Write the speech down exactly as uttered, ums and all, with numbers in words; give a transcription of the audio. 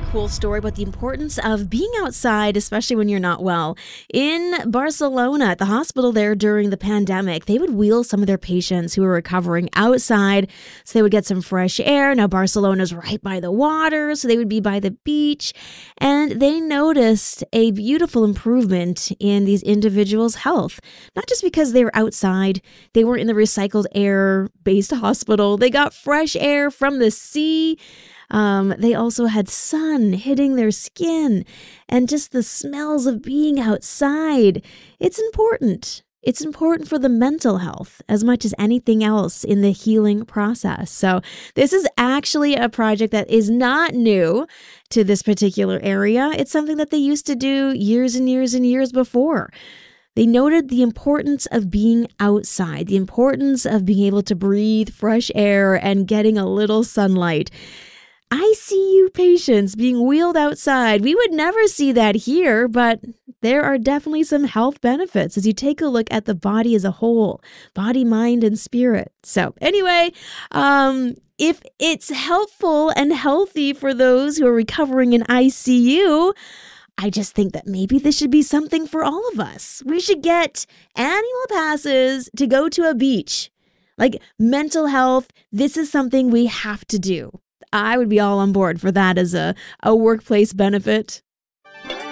cool story about the importance of being outside, especially when you're not well. In Barcelona, at the hospital there during the pandemic, they would wheel some of their patients who were recovering outside so they would get some fresh air. Now, Barcelona's right by the water, so they would be by the beach. And they noticed a beautiful improvement in these individuals' health. Not just because they were outside, they weren't in the recycled air-based hospital. They got fresh air from the sea. Um, they also had sun hitting their skin and just the smells of being outside. It's important. It's important for the mental health as much as anything else in the healing process. So this is actually a project that is not new to this particular area. It's something that they used to do years and years and years before. They noted the importance of being outside, the importance of being able to breathe fresh air and getting a little sunlight. I C U patients being wheeled outside. We would never see that here, but there are definitely some health benefits as you take a look at the body as a whole, body, mind, and spirit. So anyway, um, if it's helpful and healthy for those who are recovering in I C U, I just think that maybe this should be something for all of us. We should get annual passes to go to a beach. Like mental health, this is something we have to do. I would be all on board for that as a, a workplace benefit.